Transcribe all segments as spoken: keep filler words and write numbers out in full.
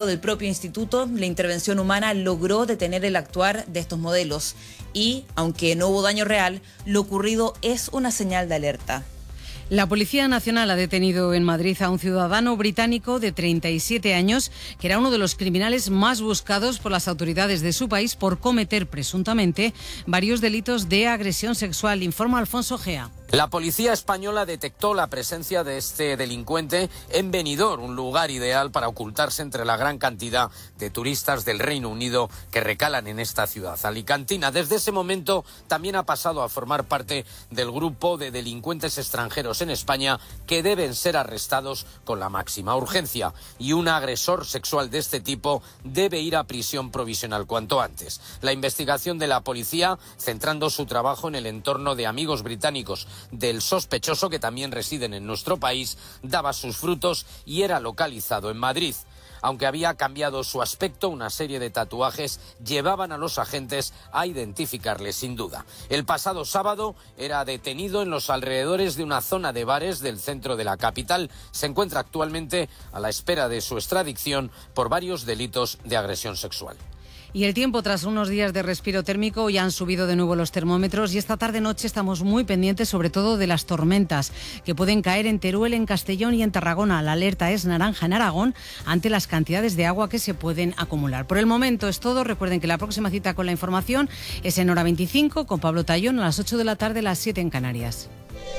del propio instituto, la intervención humana logró detener el actuar de estos modelos y, aunque no hubo daño real, lo ocurrido es una señal de alerta. La Policía Nacional ha detenido en Madrid a un ciudadano británico de treinta y siete años, que era uno de los criminales más buscados por las autoridades de su país por cometer presuntamente varios delitos de agresión sexual, informa Alfonso Gea. La policía española detectó la presencia de este delincuente en Benidorm, un lugar ideal para ocultarse entre la gran cantidad de turistas del Reino Unido que recalan en esta ciudad alicantina. Desde ese momento también ha pasado a formar parte del grupo de delincuentes extranjeros en España que deben ser arrestados con la máxima urgencia. Y un agresor sexual de este tipo debe ir a prisión provisional cuanto antes. La investigación de la policía, centrando su trabajo en el entorno de amigos británicos del sospechoso, que también residen en nuestro país, daba sus frutos y era localizado en Madrid. Aunque había cambiado su aspecto, una serie de tatuajes llevaban a los agentes a identificarle sin duda. El pasado sábado era detenido en los alrededores de una zona de bares del centro de la capital. Se encuentra actualmente a la espera de su extradición por varios delitos de agresión sexual. Y el tiempo, tras unos días de respiro térmico, ya han subido de nuevo los termómetros y esta tarde-noche estamos muy pendientes sobre todo de las tormentas que pueden caer en Teruel, en Castellón y en Tarragona. La alerta es naranja en Aragón ante las cantidades de agua que se pueden acumular. Por el momento es todo. Recuerden que la próxima cita con la información es en hora veinticinco con Pablo Tallón a las ocho de la tarde, a las siete en Canarias.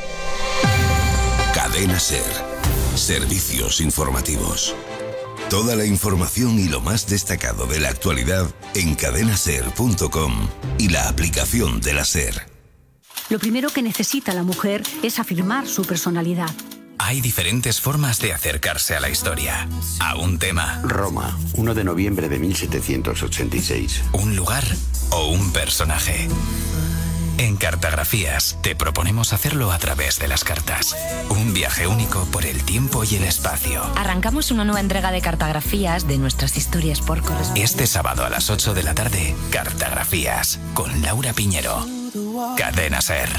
Cadena SER. Servicios informativos. Toda la información y lo más destacado de la actualidad en cadena ser punto com y la aplicación de la SER. Lo primero que necesita la mujer es afirmar su personalidad. Hay diferentes formas de acercarse a la historia, a un tema. Roma, uno de noviembre de mil setecientos ochenta y seis. Un lugar o un personaje. En Cartografías te proponemos hacerlo a través de las cartas. Un viaje único por el tiempo y el espacio. Arrancamos una nueva entrega de Cartografías de nuestras historias por correspondencia. Este sábado a las ocho de la tarde, Cartografías, con Laura Piñero. Cadena SER.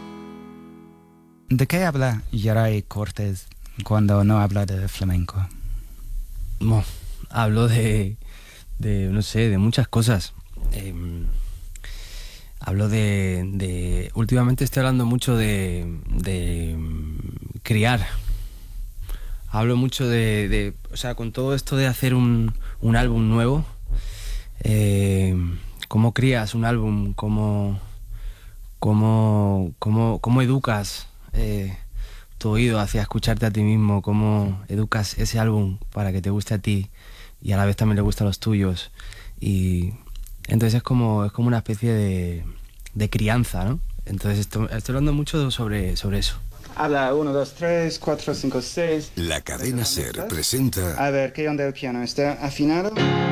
¿De qué habla Geray Cortés cuando no habla de flamenco? No, hablo de, de, no sé, de muchas cosas. Eh, Hablo de, de... Últimamente estoy hablando mucho de, de criar. Hablo mucho de, de... O sea, con todo esto de hacer un, un álbum nuevo, eh, ¿cómo crías un álbum? ¿Cómo, cómo, cómo, cómo educas eh, tu oído hacia escucharte a ti mismo? ¿Cómo educas ese álbum para que te guste a ti y a la vez también le guste a los tuyos? Y... Entonces es como, es como una especie de, de crianza, ¿no? Entonces esto, estoy hablando mucho sobre, sobre eso. Habla uno, dos, tres, cuatro, cinco, seis. La cadena SER presenta... A ver, ¿qué onda el piano? ¿Está afinado?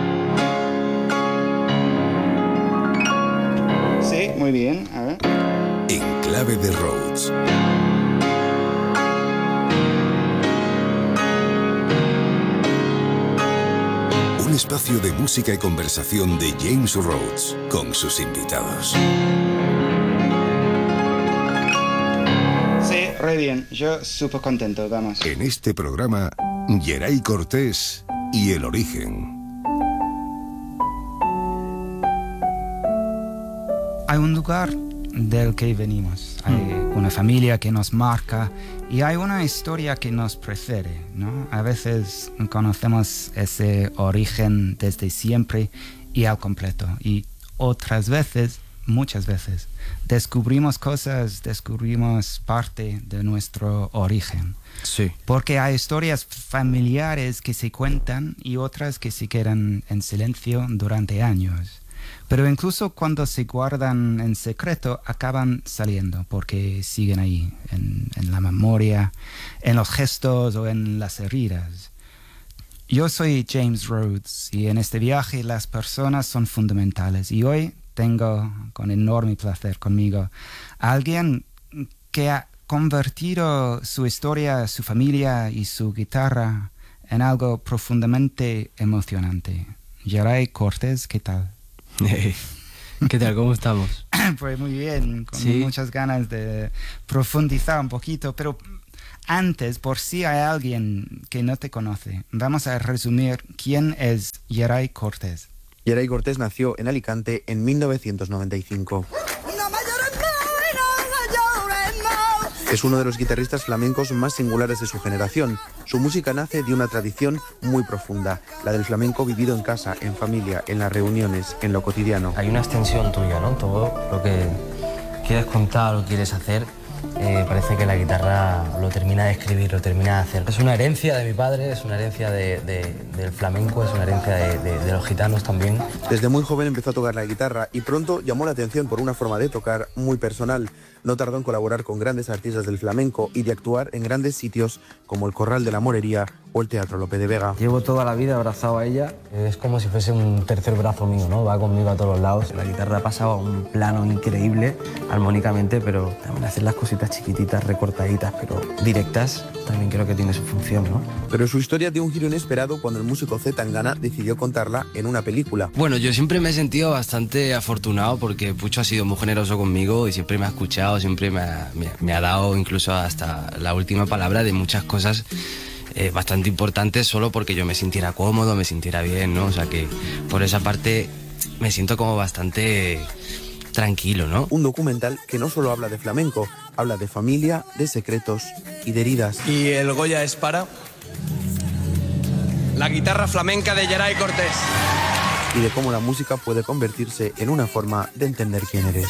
Sí, muy bien. A ver. En clave de Rhodes. Un espacio de música y conversación de James Rhodes con sus invitados. Sí, re bien. Yo súper contento, vamos. En este programa, Geray Cortés y el origen. Hay un lugar del que venimos, hay una familia que nos marca y hay una historia que nos precede, ¿no? A veces conocemos ese origen desde siempre y al completo, y otras veces, muchas veces, descubrimos cosas, descubrimos parte de nuestro origen. Sí. Porque hay historias familiares que se cuentan y otras que se quedan en silencio durante años. Pero incluso cuando se guardan en secreto, acaban saliendo porque siguen ahí, en, en la memoria, en los gestos o en las heridas. Yo soy James Rhodes y en este viaje las personas son fundamentales. Y hoy tengo, con enorme placer conmigo, a alguien que ha convertido su historia, su familia y su guitarra en algo profundamente emocionante. Geray Cortés, ¿qué tal? ¿Qué tal? ¿Cómo estamos? Pues muy bien, con ¿Sí? muchas ganas de profundizar un poquito, pero antes, por si hay alguien que no te conoce, vamos a resumir quién es Geray Cortés. Geray Cortés nació en Alicante en mil novecientos noventa y cinco. Es uno de los guitarristas flamencos más singulares de su generación. Su música nace de una tradición muy profunda, la del flamenco vivido en casa, en familia, en las reuniones, en lo cotidiano. Hay una extensión tuya, ¿no? Todo lo que quieres contar o quieres hacer, eh, parece que la guitarra lo termina de escribir, lo termina de hacer. Es una herencia de mi padre, es una herencia de, de, del flamenco, es una herencia de, de, de los gitanos también. Desde muy joven empezó a tocar la guitarra y pronto llamó la atención por una forma de tocar muy personal. No tardó en colaborar con grandes artistas del flamenco y de actuar en grandes sitios como el Corral de la Morería o el Teatro Lope de Vega. Llevo toda la vida abrazado a ella, es como si fuese un tercer brazo mío, ¿no? Va conmigo a todos los lados. La guitarra ha pasado a un plano increíble, armónicamente, pero también hacer las cositas chiquititas, recortaditas, pero directas, también creo que tiene su función, ¿no? Pero su historia dio un giro inesperado cuando el músico Z Tangana decidió contarla en una película. Bueno, yo siempre me he sentido bastante afortunado porque Pucho ha sido muy generoso conmigo y siempre me ha escuchado, siempre me ha, me, me ha dado incluso hasta la última palabra de muchas cosas eh, bastante importantes solo porque yo me sintiera cómodo, me sintiera bien, ¿no? O sea que por esa parte me siento como bastante tranquilo, ¿no? Un documental que no solo habla de flamenco, habla de familia, de secretos y de heridas. Y el Goya es para la guitarra flamenca de Geray Cortés. Y de cómo la música puede convertirse en una forma de entender quién eres.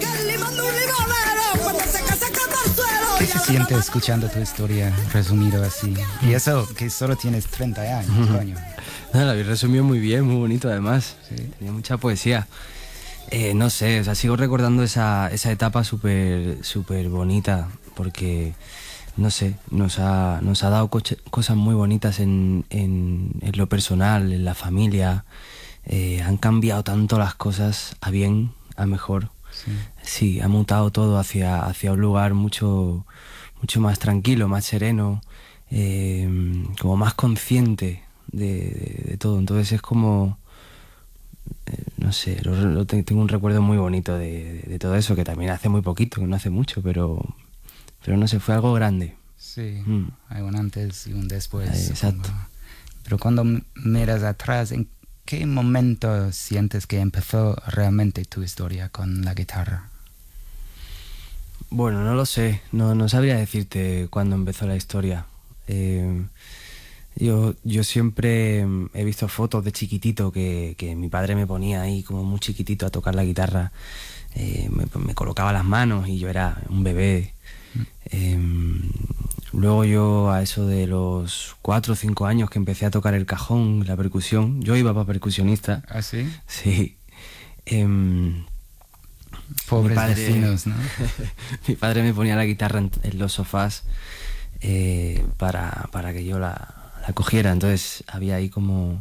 ¿Qué se siente escuchando tu historia resumido así? Y eso, que solo tienes treinta años, uh-huh. coño. No, la habéis resumido muy bien, muy bonito además. Sí. Tenía mucha poesía. Eh, no sé, o sea, sigo recordando esa, esa etapa súper súper bonita, porque, no sé, nos ha, nos ha dado coche, cosas muy bonitas en, en, en lo personal, en la familia. Eh, han cambiado tanto las cosas a bien, a mejor. Sí, sí, ha mutado todo hacia, hacia un lugar mucho, mucho más tranquilo, más sereno, eh, como más consciente de, de, de todo. Entonces es como, eh, no sé, lo, lo, tengo un recuerdo muy bonito de, de, de todo eso, que también hace muy poquito, que no hace mucho, pero, pero no sé, fue algo grande. Sí, mm. hay un antes y un después. Eh, exacto. Pero cuando miras atrás, ¿en qué momento sientes que empezó realmente tu historia con la guitarra? Bueno, no lo sé, no, no sabría decirte cuándo empezó la historia. Eh, yo, yo siempre he visto fotos de chiquitito que, que mi padre me ponía ahí como muy chiquitito a tocar la guitarra. Eh, me, me colocaba las manos y yo era un bebé. Mm. Eh, luego yo a eso de los cuatro o cinco años que empecé a tocar el cajón, la percusión, yo iba para percusionista. ¿Ah, sí? Sí. Eh, Pobres padre, vecinos, ¿no? Mi padre me ponía la guitarra en, en los sofás eh, para, para que yo la, la cogiera. Entonces había ahí como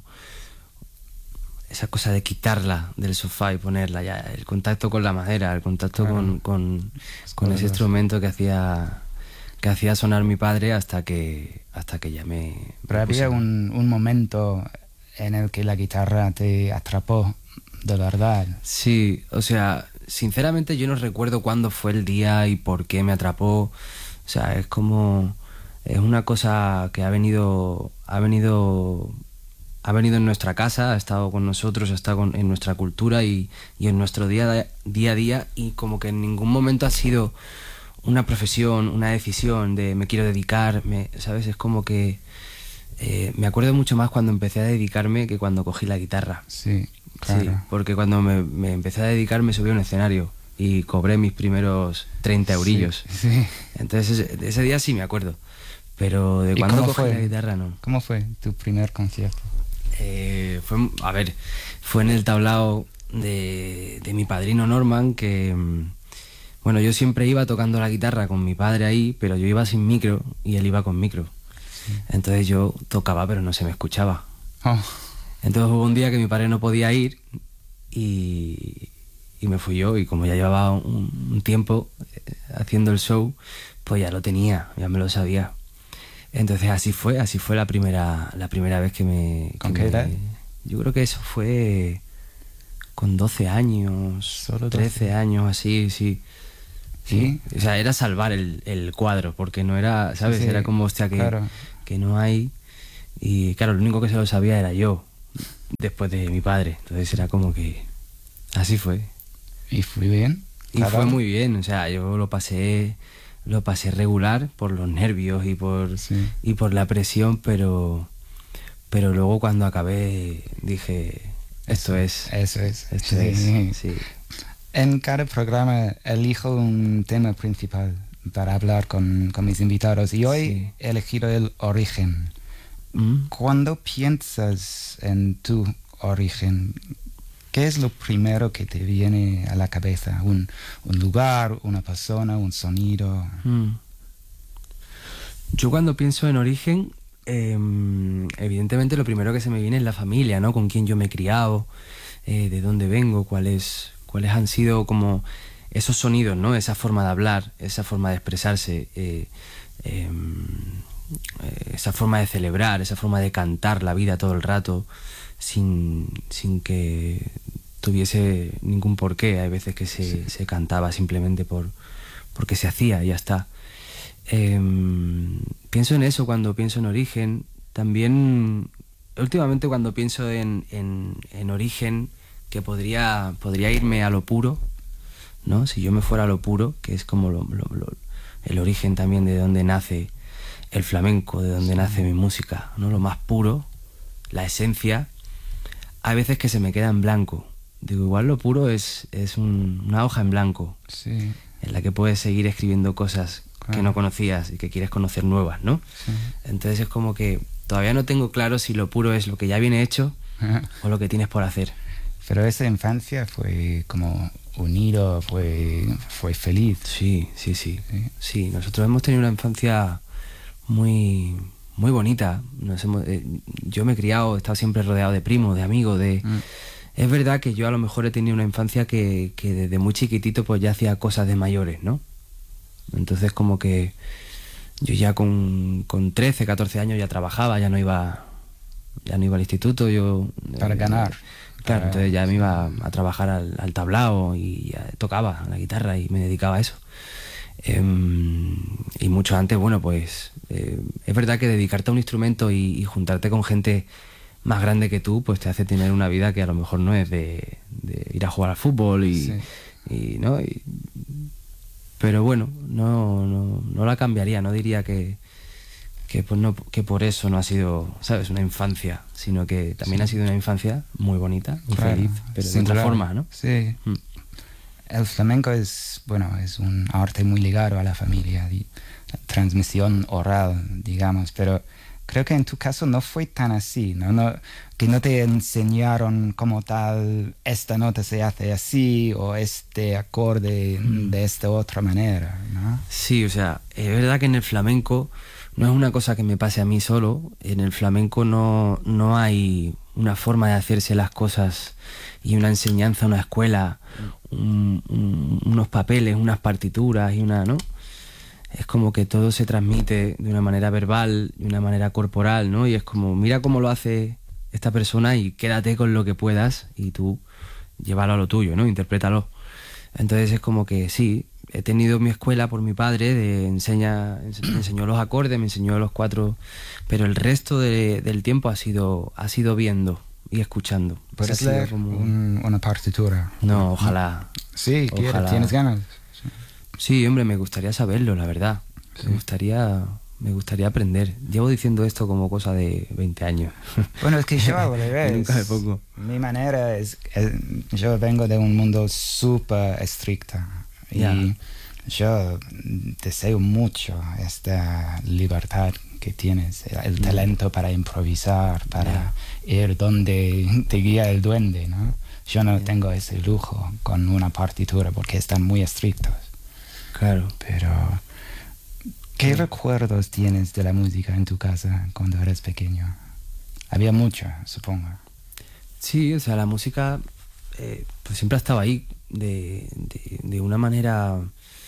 esa cosa de quitarla del sofá y ponerla ya, el contacto con la madera, el contacto claro. con, con, con ese instrumento que hacía que hacía sonar mi padre hasta que hasta que ya me... Pero me puse... había un, un momento en el que la guitarra te atrapó de verdad. Sí, o sea, sinceramente yo no recuerdo cuándo fue el día y por qué me atrapó. O sea, es como... es una cosa que ha venido ha venido ha venido en nuestra casa, ha estado con nosotros, ha estado con, en nuestra cultura y, y en nuestro día, día a día, y como que en ningún momento ha sido una profesión, una decisión de me quiero dedicar, me, ¿sabes? Es como que eh, me acuerdo mucho más cuando empecé a dedicarme que cuando cogí la guitarra. Sí, claro. Sí, porque cuando me, me empecé a dedicar me subí a un escenario y cobré mis primeros treinta eurillos. Sí, sí. Entonces ese, ese día sí me acuerdo, pero de cuando cogí fue? la guitarra no. ¿Cómo fue tu primer concierto? Eh, fue, a ver, fue en el tablao de, de mi padrino Norman, que, bueno, yo siempre iba tocando la guitarra con mi padre ahí, pero yo iba sin micro y él iba con micro. Sí. Entonces yo tocaba, pero no se me escuchaba. Oh. Entonces hubo un día que mi padre no podía ir y, y me fui yo, y como ya llevaba un, un tiempo haciendo el show, pues ya lo tenía, ya me lo sabía. Entonces así fue, así fue la primera la primera vez que me... ¿Con que qué edad? Me, yo creo que eso fue con doce años, solo trece años, así, sí. Sí. sí. O sea, era salvar el, el cuadro, porque no era, ¿sabes? Sí, era como, hostia, que, claro. que no hay... Y claro, lo único que se lo sabía era yo. después de mi padre. Entonces era como que así fue. ¿Y fue bien? Y fue muy bien, o sea, yo lo pasé lo pasé regular por los nervios y por sí. y por la presión, pero pero luego cuando acabé dije, esto es. Eso es. Esto sí. es, sí. En cada programa elijo un tema principal para hablar con, con mis invitados y hoy sí. he elegido el origen. ¿Mm? Cuando piensas en tu origen, ¿qué es lo primero que te viene a la cabeza? ¿Un, un lugar, una persona, un sonido? Mm. Yo cuando pienso en origen, eh, evidentemente lo primero que se me viene es la familia, ¿no? Con quién yo me he criado, eh, de dónde vengo, cuáles, cuáles han sido como esos sonidos, ¿no? Esa forma de hablar, esa forma de expresarse, eh, eh, esa forma de celebrar, esa forma de cantar la vida todo el rato, sin, sin que tuviese ningún porqué. Hay veces que se, sí. se cantaba simplemente por porque se hacía y ya está. Eh, pienso en eso cuando pienso en origen. También últimamente cuando pienso en, en, en origen, que podría, podría irme a lo puro, ¿no? Si yo me fuera a lo puro, que es como lo, lo, lo, el origen también de donde nace el flamenco, de donde sí. nace mi música, ¿no? Lo más puro, la esencia. Hay veces que se me queda en blanco. Digo, igual lo puro es, es un, una hoja en blanco, sí. en la que puedes seguir escribiendo cosas claro. que no conocías y que quieres conocer nuevas, ¿no? Sí. Entonces es como que todavía no tengo claro si lo puro es lo que ya viene hecho Ajá. o lo que tienes por hacer. Pero esa infancia fue como unido, fue, fue feliz. Sí, sí, sí, sí. Sí, nosotros hemos tenido una infancia muy... muy bonita. Nos hemos, eh, yo me he criado, he estado siempre rodeado de primos, de amigos, de... Mm. Es verdad que yo a lo mejor he tenido una infancia que, que desde muy chiquitito pues ya hacía cosas de mayores, ¿no? Entonces como que yo ya con, con trece, catorce años ya trabajaba, ya no iba ya no iba al instituto, yo... Para eh, ganar. Claro, para... entonces ya me iba a trabajar al, al tablao y ya tocaba la guitarra y me dedicaba a eso. Eh, y mucho antes, bueno, pues eh, es verdad que dedicarte a un instrumento y, y juntarte con gente más grande que tú, pues te hace tener una vida que a lo mejor no es de, de ir a jugar al fútbol y, sí. y ¿no? Y, pero bueno, no, no, no la cambiaría, no diría que que, pues no, que por eso no ha sido, ¿sabes?, una infancia, sino que también sí. ha sido una infancia muy bonita, muy claro. feliz, pero de otra claro. forma, ¿no? Sí. Mm. El flamenco es, bueno, es un arte muy ligado a la familia, y transmisión oral, digamos, pero creo que en tu caso no fue tan así, ¿no? No, que no te enseñaron como tal, esta nota se hace así o este acorde mm. de esta otra manera, ¿no? Sí, o sea, es verdad que en el flamenco no es una cosa que me pase a mí solo. En el flamenco no, no hay una forma de hacerse las cosas y una enseñanza, una escuela, un, un, unos papeles, unas partituras y una, ¿no? Es como que todo se transmite de una manera verbal, de una manera corporal, ¿no? Y es como, mira cómo lo hace esta persona y quédate con lo que puedas y tú llévalo a lo tuyo, ¿no? Interprétalo. Entonces es como que sí, he tenido mi escuela por mi padre, de enseña, me enseñó los acordes, me enseñó los cuatro, pero el resto de, del tiempo ha sido, ha sido viendo y escuchando. ¿Puedes leer como... un, una partitura? No, ojalá. Sí, ojalá. ¿Tienes ganas? Sí, hombre, me gustaría saberlo, la verdad. Sí. Me gustaría... Me gustaría aprender. Llevo diciendo esto como cosa de veinte años. Bueno, es que yo al revés. Nunca me pongo. Mi manera es, es... Yo vengo de un mundo súper estricto. Y yeah. yo deseo mucho esta libertad que tienes. El talento para improvisar, para yeah. ir donde te guía el duende, ¿no? Yo no yeah. tengo ese lujo con una partitura porque están muy estrictos. Claro. Pero... ¿Qué sí. recuerdos tienes de la música en tu casa cuando eres pequeño? Había mucho, supongo. Sí, o sea, la música eh, pues siempre ha estado ahí de, de, de una manera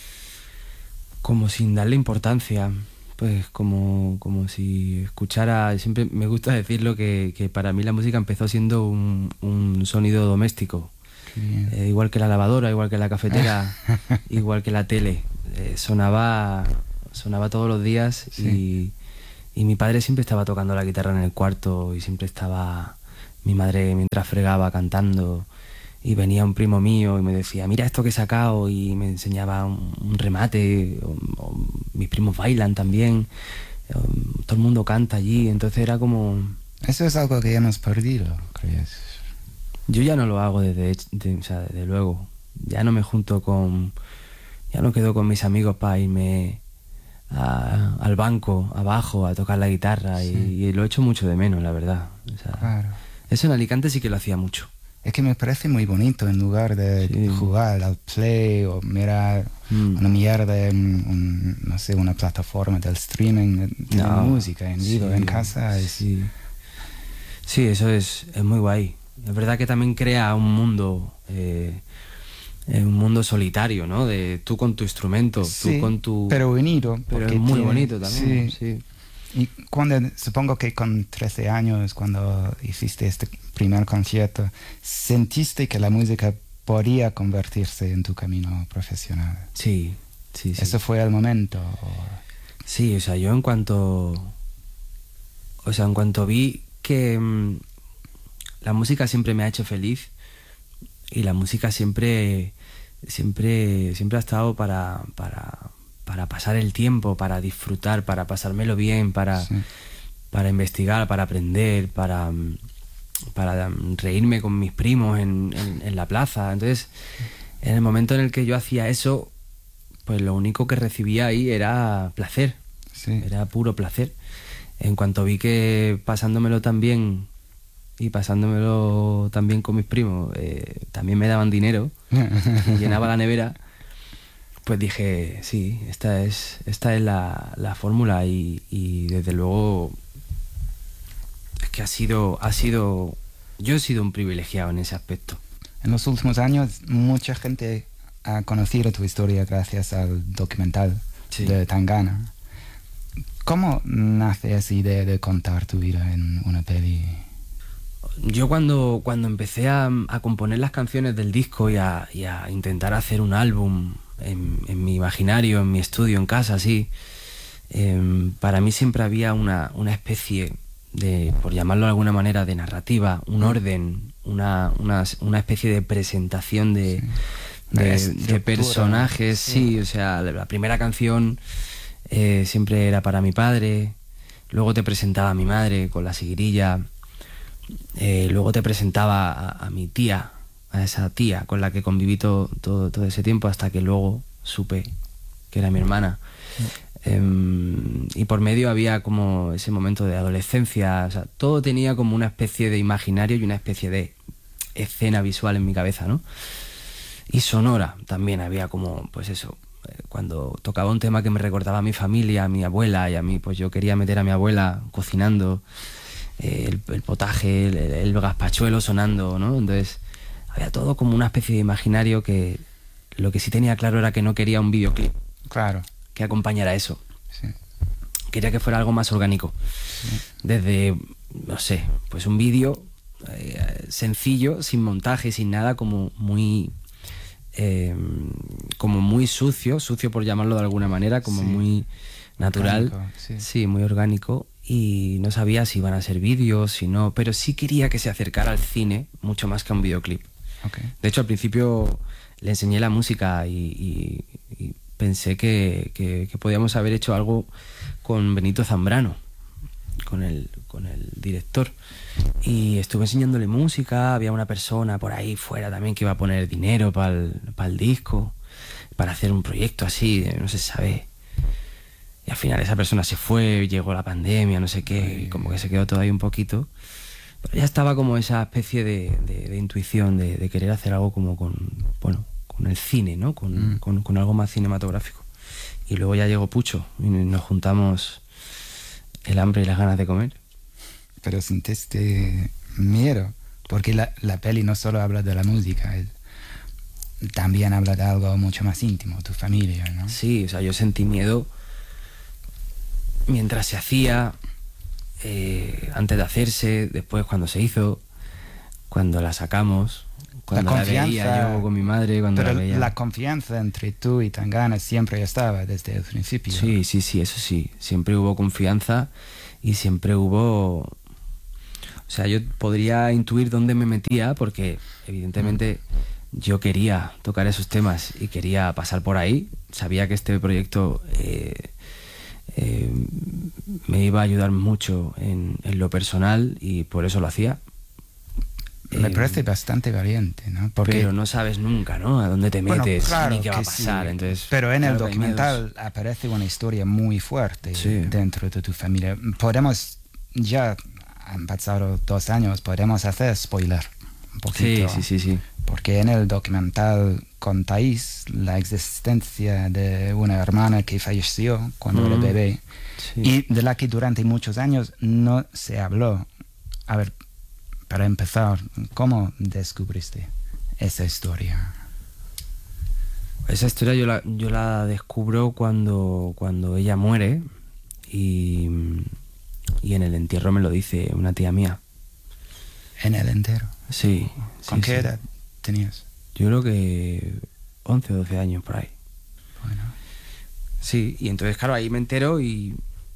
como sin darle importancia, pues como, como si escuchara... Siempre me gusta decirlo que, que para mí la música empezó siendo un, un sonido doméstico. Eh, igual que la lavadora, igual que la cafetera, igual que la tele. Eh, sonaba... Sonaba todos los días sí. y, y mi padre siempre estaba tocando la guitarra en el cuarto y siempre estaba mi madre mientras fregaba cantando, y venía un primo mío y me decía, mira esto que he sacado, y me enseñaba un, un remate, o, o mis primos bailan también, o, todo el mundo canta allí, entonces era como... Eso es algo que hemos perdido, ¿crees? Yo ya no lo hago desde, de, o sea, desde luego, ya no me junto con, ya no quedo con mis amigos para irme a, al banco, abajo, a tocar la guitarra, sí. y, y lo echo mucho de menos, la verdad. O sea, claro. Eso en Alicante sí que lo hacía mucho. Es que me parece muy bonito en lugar de sí. jugar al play o mirar mm. una mierda en un, no sé, una plataforma del streaming, de no, música en vivo, sí, en casa. Es... Sí. sí, eso es, es muy guay. Es verdad que también crea un mundo, eh, un mundo solitario, ¿no? De tú con tu instrumento, sí, tú con tu... pero bonito. Pero es muy tiene, bonito también, sí. sí. Y cuando, supongo que con trece años, cuando hiciste este primer concierto, ¿sentiste que la música podía convertirse en tu camino profesional? Sí, sí, sí. ¿Eso fue el momento? ¿O? Sí, o sea, yo en cuanto... O sea, en cuanto vi que mmm, la música siempre me ha hecho feliz, y la música siempre, siempre, siempre ha estado para... para para pasar el tiempo, para disfrutar, para pasármelo bien, para, sí. para investigar, para aprender, para, para reírme con mis primos en, en, en la plaza. Entonces, en el momento en el que yo hacía eso, pues lo único que recibía ahí era placer, sí. era puro placer. En cuanto vi que pasándomelo tan bien y pasándomelo tan bien con mis primos, eh, también me daban dinero y llenaba la nevera, pues dije, sí, esta es, esta es la, la fórmula, y, y desde luego es que ha sido, ha sido, yo he sido un privilegiado en ese aspecto. En los últimos años mucha gente ha conocido tu historia gracias al documental sí. de Tangana. ¿Cómo nace esa idea de contar tu vida en una peli? Yo cuando, cuando empecé a, a componer las canciones del disco y a, y a intentar hacer un álbum en, en mi imaginario, en mi estudio, en casa, así, eh, para mí siempre había una, una especie de, por llamarlo de alguna manera, de narrativa, un orden, una, una, una especie de presentación de, sí. de, de personajes, sí. sí, o sea, la primera canción eh, siempre era para mi padre, luego te presentaba a mi madre con la seguirilla, eh, luego te presentaba a, a mi tía, a esa tía con la que conviví todo, todo, todo ese tiempo, hasta que luego supe que era mi hermana. Sí. Um, y por medio había como ese momento de adolescencia, o sea, todo tenía como una especie de imaginario y una especie de escena visual en mi cabeza, ¿no? Y sonora también había como, pues eso, cuando tocaba un tema que me recordaba a mi familia, a mi abuela, y a mí, pues yo quería meter a mi abuela cocinando, eh, el, el potaje, el, el gazpachuelo sonando, ¿no? Entonces había todo como una especie de imaginario, que lo que sí tenía claro era que no quería un videoclip. Claro. Que acompañara eso. Sí. Quería que fuera algo más orgánico. Sí. Desde, no sé, pues un vídeo eh, sencillo, sin montaje, sin nada, como muy... Eh, como muy sucio, sucio por llamarlo de alguna manera, como sí. muy natural. Orgánico, sí. sí, muy orgánico. Y no sabía si iban a ser vídeos, si no, pero sí quería que se acercara al cine mucho más que a un videoclip. Okay. De hecho, al principio le enseñé la música y, y, y pensé que, que, que podíamos haber hecho algo con Benito Zambrano, con el, con el director. Y estuve enseñándole música, había una persona por ahí fuera también que iba a poner dinero para el, para el disco, para hacer un proyecto así, no se sabe. Y al final esa persona se fue, llegó la pandemia, no sé qué, y como que se quedó todo ahí un poquito. Pero ya estaba como esa especie de, de, de intuición de, de querer hacer algo como con, bueno, con el cine, ¿no? Con, mm. con, con algo más cinematográfico. Y luego ya llegó Pucho y nos juntamos el hambre y las ganas de comer. Pero sentiste miedo, porque la, la peli no solo habla de la música, él también habla de algo mucho más íntimo, tu familia, ¿no? Sí, o sea, yo sentí miedo mientras se hacía, eh, antes de hacerse, después cuando se hizo, cuando la sacamos, cuando la, la veía yo con mi madre, cuando pero la veía. La confianza entre tú y Tangana siempre estaba desde el principio. Sí, sí, sí, eso sí, siempre hubo confianza y siempre hubo... O sea, yo podría intuir dónde me metía porque evidentemente yo quería tocar esos temas y quería pasar por ahí. Sabía que este proyecto eh, eh, me iba a ayudar mucho en, en lo personal y por eso lo hacía. Me eh, parece bastante valiente, ¿no? Porque, pero no sabes nunca, ¿no? A dónde te metes, bueno, claro ni qué va a que pasar. sí. Entonces, pero en claro, el hay documental miedos. aparece una historia muy fuerte Sí. dentro de tu familia. Podemos, ya han pasado dos años, podemos hacer spoiler un poquito. Sí, sí, sí, sí. Porque en el documental contáis la existencia de una hermana que falleció cuando Mm. era bebé Sí. y de la que durante muchos años no se habló. A ver, para empezar, ¿cómo descubriste esa historia? Esa historia yo la, yo la descubro cuando, cuando ella muere y, y en el entierro me lo dice una tía mía. ¿En el entero? Sí. ¿Con sí, qué sí. edad tenías? Yo creo que once o doce años por ahí. Bueno. Sí, y entonces claro, ahí me entero y,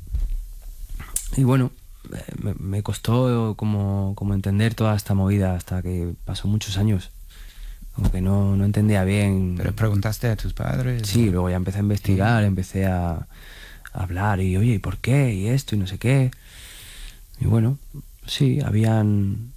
y bueno, me, me costó como, como entender toda esta movida hasta que pasó muchos años. Como que no, no entendía bien. ¿Pero preguntaste a tus padres? Sí, luego ya empecé a investigar, empecé a, a hablar y oye, ¿y por qué? Y esto y no sé qué. Y bueno, sí, habían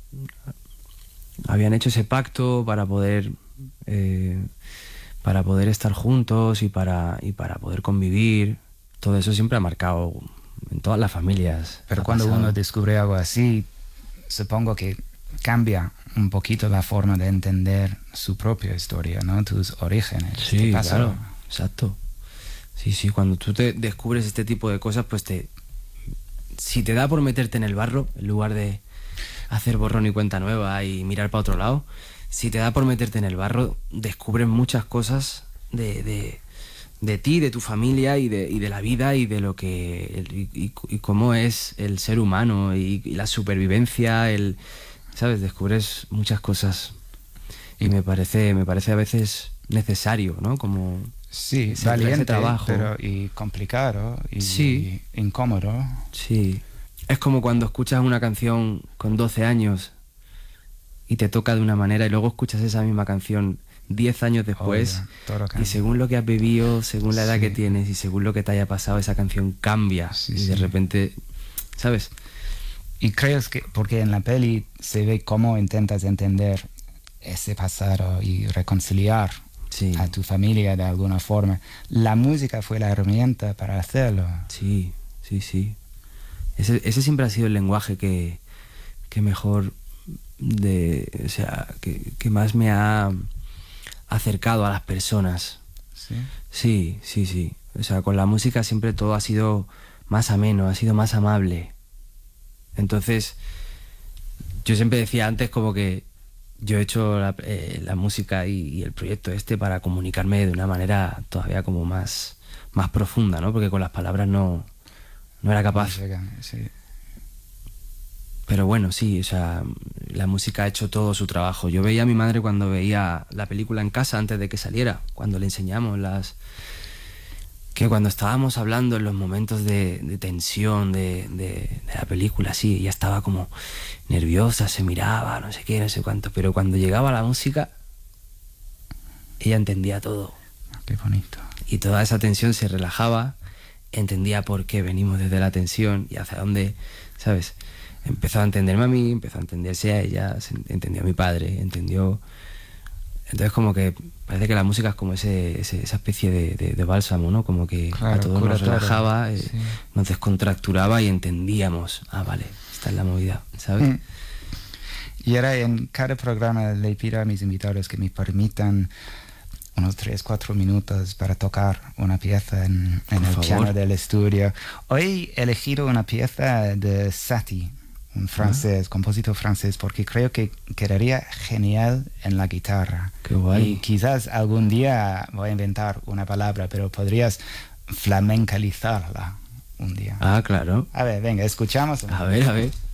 habían hecho ese pacto para poder eh, para poder estar juntos y para y para poder convivir. Todo eso siempre ha marcado en todas las familias. Pero ha cuando pasado. uno descubre algo así, supongo que cambia un poquito la forma de entender su propia historia, ¿no? Tus orígenes. Sí, ¿Qué pasó? claro, exacto. Sí, sí, cuando tú te descubres este tipo de cosas, pues te... Si te da por meterte en el barro, en lugar de hacer borrón y cuenta nueva y mirar para otro lado, si te da por meterte en el barro, descubres muchas cosas de, de, de ti, de tu familia y de, y de la vida y de lo que... el- y, y- y cómo es el ser humano y, y la supervivencia, el... ¿Sabes? Descubres muchas cosas y me parece, me parece a veces necesario, ¿no? Como Sí, ese- valiente, ese trabajo. pero y complicado y Sí. incómodo. Sí. Es como cuando escuchas una canción con doce años y te toca de una manera y luego escuchas esa misma canción diez años después Obvio, todo y cambia. según lo que has vivido, según la edad Sí. que tienes y según lo que te haya pasado, esa canción cambia Sí, y sí. de repente, ¿sabes? Y crees que, porque en la peli se ve cómo intentas entender ese pasado y reconciliar Sí. a tu familia de alguna forma. La música fue la herramienta para hacerlo. Sí, sí, sí. Ese, ese siempre ha sido el lenguaje que, que mejor de, o sea, que, que más me ha acercado a las personas. ¿Sí? Sí, sí, sí. O sea, con la música siempre todo ha sido más ameno, ha sido más amable. Entonces, yo siempre decía antes como que yo he hecho la, eh, la música y, y el proyecto este para comunicarme de una manera todavía como más, más profunda, ¿no? Porque con las palabras no, no era capaz. Sí. Pero bueno, sí, o sea, la música ha hecho todo su trabajo. Yo veía a mi madre cuando veía la película en casa antes de que saliera, cuando le enseñamos las... que cuando estábamos hablando en los momentos de, de tensión de, de, de la película, sí, ella estaba como nerviosa, se miraba, no sé qué, no sé cuánto, pero cuando llegaba la música, ella entendía todo. Qué bonito. Y toda esa tensión se relajaba, entendía por qué venimos desde la tensión y hacia dónde, ¿sabes? Empezó a entenderme a mí, empezó a entenderse a ella, se entendió a mi padre, entendió... Entonces como que parece que la música es como ese, ese, esa especie de, de, de bálsamo, ¿no? Como que Claro, a todos cura nos todo. relajaba, eh, Sí. nos descontracturaba y entendíamos, ah, vale, esta es la movida, ¿sabes? Mm. Y ahora en cada programa le pido a mis invitados que me permitan unos tres, cuatro minutos para tocar una pieza en, en Por el favor. piano del estudio. Hoy he elegido una pieza de Satie, un francés, compositor francés, porque creo que quedaría genial en la guitarra. Qué guay. Y quizás algún día voy a inventar una palabra, pero podrías flamencalizarla un día. Ah, claro. A ver, venga, escuchamos. A ver, a ver.